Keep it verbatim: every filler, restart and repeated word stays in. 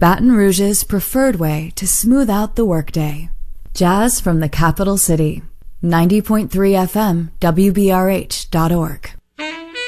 Baton Rouge's preferred way to smooth out the workday. Jazz from the capital city. ninety point three F M, W B R H dot org.